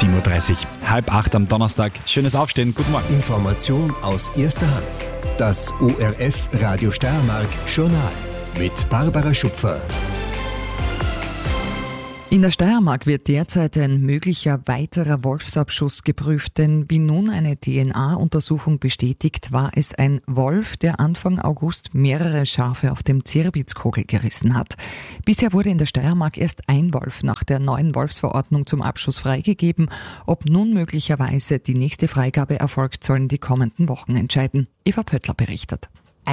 7.30 Uhr, 7:30 am Donnerstag. Schönes Aufstehen, guten Morgen. Information aus erster Hand. Das ORF Radio Steiermark Journal mit Barbara Schupfer. In der Steiermark wird derzeit ein möglicher weiterer Wolfsabschuss geprüft, denn wie nun eine DNA-Untersuchung bestätigt, war es ein Wolf, der Anfang August mehrere Schafe auf dem Zirbitzkogel gerissen hat. Bisher wurde in der Steiermark erst ein Wolf nach der neuen Wolfsverordnung zum Abschuss freigegeben. Ob nun möglicherweise die nächste Freigabe erfolgt, sollen die kommenden Wochen entscheiden. Eva Pöttler berichtet.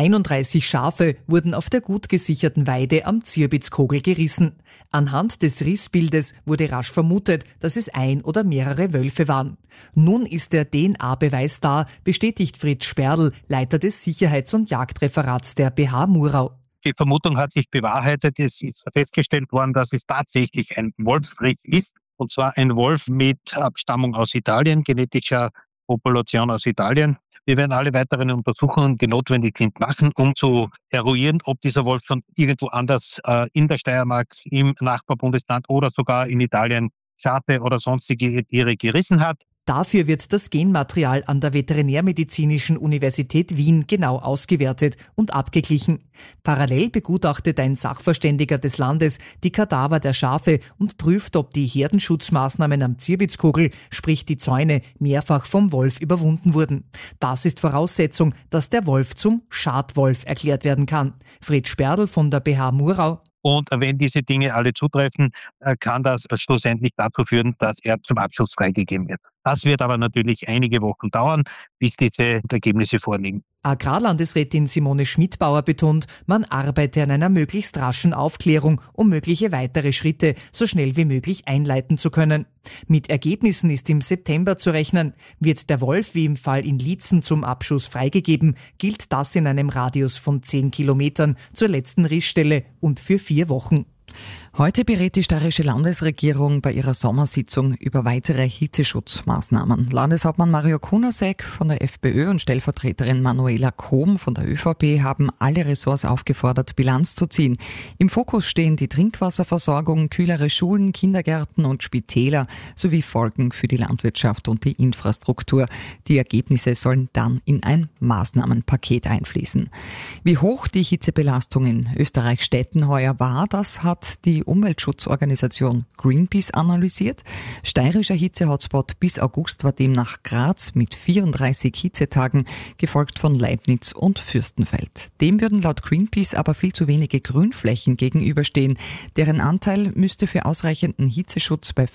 31 Schafe wurden auf der gut gesicherten Weide am Zirbitzkogel gerissen. Anhand des Rissbildes wurde rasch vermutet, dass es ein oder mehrere Wölfe waren. Nun ist der DNA-Beweis da, bestätigt Fritz Sperl, Leiter des Sicherheits- und Jagdreferats der BH Murau. Die Vermutung hat sich bewahrheitet. Es ist festgestellt worden, dass es tatsächlich ein Wolfsriss ist. Und zwar ein Wolf mit Abstammung aus Italien, genetischer Population aus Italien. Wir werden alle weiteren Untersuchungen, die notwendig sind, machen, um zu eruieren, ob dieser Wolf schon irgendwo anders in der Steiermark, im Nachbarbundesland oder sogar in Italien Schafe oder sonstige Tiere gerissen hat. Dafür wird das Genmaterial an der Veterinärmedizinischen Universität Wien genau ausgewertet und abgeglichen. Parallel begutachtet ein Sachverständiger des Landes die Kadaver der Schafe und prüft, ob die Herdenschutzmaßnahmen am Zirbitzkogel, sprich die Zäune, mehrfach vom Wolf überwunden wurden. Das ist Voraussetzung, dass der Wolf zum Schadwolf erklärt werden kann. Fritz Sperl von der BH Murau. Und wenn diese Dinge alle zutreffen, kann das schlussendlich dazu führen, dass er zum Abschuss freigegeben wird. Das wird aber natürlich einige Wochen dauern, bis diese Ergebnisse vorliegen. Agrarlandesrätin Simone Schmidbauer betont, man arbeite an einer möglichst raschen Aufklärung, um mögliche weitere Schritte so schnell wie möglich einleiten zu können. Mit Ergebnissen ist im September zu rechnen. Wird der Wolf wie im Fall in Liezen zum Abschuss freigegeben, gilt das in einem Radius von 10 Kilometern zur letzten Rissstelle und für 4 Wochen. Heute berät die steirische Landesregierung bei ihrer Sommersitzung über weitere Hitzeschutzmaßnahmen. Landeshauptmann Mario Kunasek von der FPÖ und Stellvertreterin Manuela Kohm von der ÖVP haben alle Ressorts aufgefordert, Bilanz zu ziehen. Im Fokus stehen die Trinkwasserversorgung, kühlere Schulen, Kindergärten und Spitäler sowie Folgen für die Landwirtschaft und die Infrastruktur. Die Ergebnisse sollen dann in ein Maßnahmenpaket einfließen. Wie hoch die Hitzebelastung in Österreichs Städten heuer war, das hat die Umweltschutzorganisation Greenpeace analysiert. Steirischer Hitze-Hotspot bis August war demnach Graz mit 34 Hitzetagen, gefolgt von Leibniz und Fürstenfeld. Dem würden laut Greenpeace aber viel zu wenige Grünflächen gegenüberstehen. Deren Anteil müsste für ausreichenden Hitzeschutz bei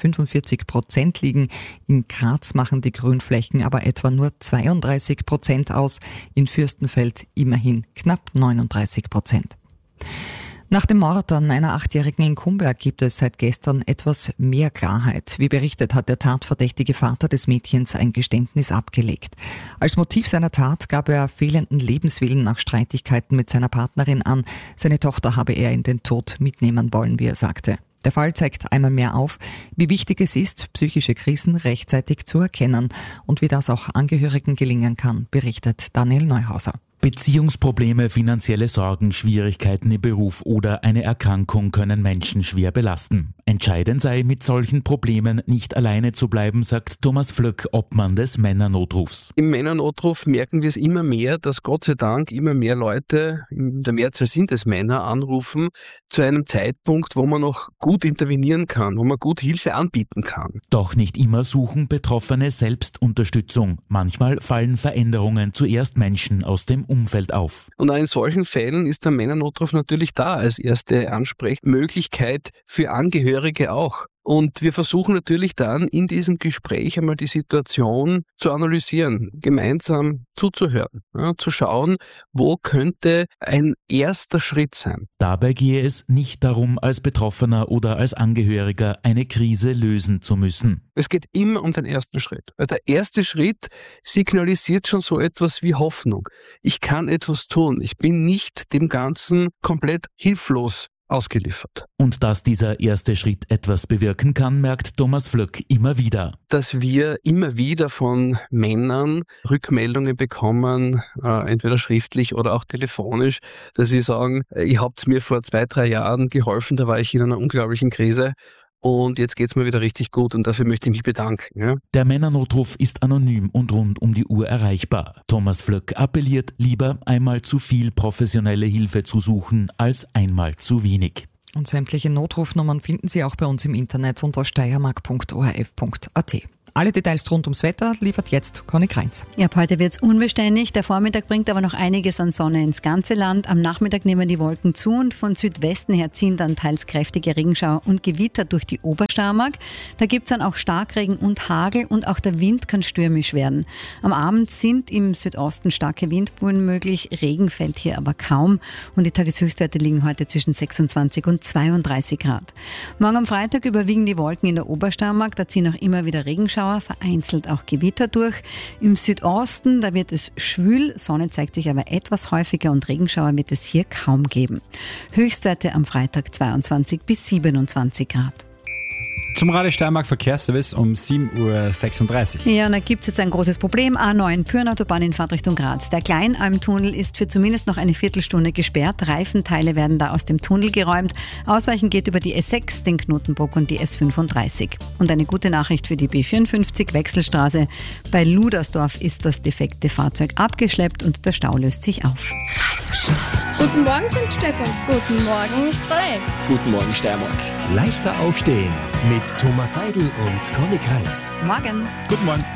45% liegen. In Graz machen die Grünflächen aber etwa nur 32% aus, in Fürstenfeld immerhin knapp 39%. Nach dem Mord an einer 8-Jährigen in Kumberg gibt es seit gestern etwas mehr Klarheit. Wie berichtet, hat der tatverdächtige Vater des Mädchens ein Geständnis abgelegt. Als Motiv seiner Tat gab er fehlenden Lebenswillen nach Streitigkeiten mit seiner Partnerin an. Seine Tochter habe er in den Tod mitnehmen wollen, wie er sagte. Der Fall zeigt einmal mehr auf, wie wichtig es ist, psychische Krisen rechtzeitig zu erkennen und wie das auch Angehörigen gelingen kann, berichtet Daniel Neuhauser. Beziehungsprobleme, finanzielle Sorgen, Schwierigkeiten im Beruf oder eine Erkrankung können Menschen schwer belasten. Entscheidend sei, mit solchen Problemen nicht alleine zu bleiben, sagt Thomas Flöck, Obmann des Männernotrufs. Im Männernotruf merken wir es immer mehr, dass Gott sei Dank immer mehr Leute, in der Mehrzahl sind es Männer, anrufen zu einem Zeitpunkt, wo man noch gut intervenieren kann, wo man gut Hilfe anbieten kann. Doch nicht immer suchen Betroffene selbst Unterstützung. Manchmal fallen Veränderungen zuerst Menschen aus dem Umfeld auf. Und auch in solchen Fällen ist der Männernotruf natürlich da als erste Ansprechmöglichkeit für Angehörige auch. Und wir versuchen natürlich dann in diesem Gespräch einmal die Situation zu analysieren, gemeinsam zuzuhören, zu schauen, wo könnte ein erster Schritt sein. Dabei gehe es nicht darum, als Betroffener oder als Angehöriger eine Krise lösen zu müssen. Es geht immer um den ersten Schritt. Weil der erste Schritt signalisiert schon so etwas wie Hoffnung. Ich kann etwas tun. Ich bin nicht dem Ganzen komplett hilflos ausgeliefert. Und dass dieser erste Schritt etwas bewirken kann, merkt Thomas Flöck immer wieder. Dass wir immer wieder von Männern Rückmeldungen bekommen, entweder schriftlich oder auch telefonisch, dass sie sagen, ihr habt mir vor 2-3 Jahren geholfen, da war ich in einer unglaublichen Krise. und jetzt geht's mir wieder richtig gut und dafür möchte ich mich bedanken. Ja? Der Männernotruf ist anonym und rund um die Uhr erreichbar. Thomas Flöck appelliert, lieber einmal zu viel professionelle Hilfe zu suchen, als einmal zu wenig. Und sämtliche Notrufnummern finden Sie auch bei uns im Internet unter steiermark.orf.at. Alle Details rund ums Wetter liefert jetzt Conny Kreins. Ja, ab heute wird es unbeständig. Der Vormittag bringt aber noch einiges an Sonne ins ganze Land. Am Nachmittag nehmen die Wolken zu und von Südwesten her ziehen dann teils kräftige Regenschauer und Gewitter durch die Obersteiermark. Da gibt es dann auch Starkregen und Hagel und auch der Wind kann stürmisch werden. Am Abend sind im Südosten starke Windböen möglich. Regen fällt hier aber kaum und die Tageshöchstwerte liegen heute zwischen 26 und 32 Grad. Morgen am Freitag überwiegen die Wolken in der Obersteiermark. Da ziehen auch immer wieder Regenschauer, vereinzelt auch Gewitter durch. Im Südosten, da wird es schwül, Sonne zeigt sich aber etwas häufiger und Regenschauer wird es hier kaum geben. Höchstwerte am Freitag 22 bis 27 Grad. Zum Radio Steiermark Verkehrsservice um 7.36 Uhr. Ja, und da gibt es jetzt ein großes Problem. A9 Pyrenautobahn in Fahrtrichtung Graz. Der Kleinalmtunnel ist für zumindest noch eine Viertelstunde gesperrt. Reifenteile werden da aus dem Tunnel geräumt. Ausweichen geht über die S6, den Knotenburg und die S35. Und eine gute Nachricht für die B54 Wechselstraße. Bei Ludersdorf ist das defekte Fahrzeug abgeschleppt und der Stau löst sich auf. Guten Morgen, St. Stefan. Guten Morgen, Strahlheim. Guten Morgen, Steiermark. Leichter aufstehen mit Thomas Seidel und Conny Kreins. Morgen. Guten Morgen.